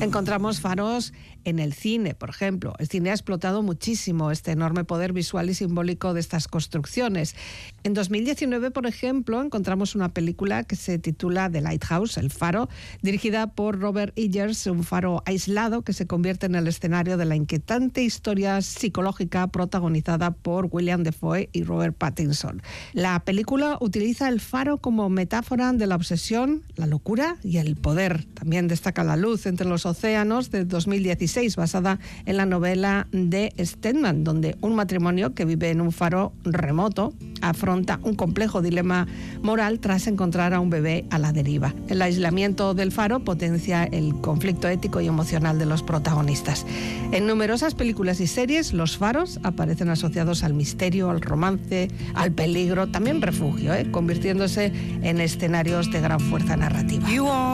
Encontramos faros en el cine, por ejemplo. El cine ha explotado muchísimo este enorme poder visual y simbólico de estas construcciones. En 2019, por ejemplo, encontramos una película que se titula The Lighthouse, El Faro, dirigida por Robert Eggers, un faro aislado que se convierte en el escenario de la inquietante historia psicológica protagonizada por William Dafoe y Robert Pattinson. La película utiliza el faro como metáfora de la obsesión, la locura y el poder. También destaca La luz entre los océanos, de 2016, basada en la novela de Stedman, donde un matrimonio que vive en un faro remoto afronta un complejo dilema moral tras encontrar a un bebé a la deriva. El aislamiento del faro potencia el conflicto ético y emocional de los protagonistas. En numerosas películas y series, los faros aparecen asociados al misterio, al romance, al peligro, también refugio, convirtiéndose en escenarios de gran fuerza narrativa.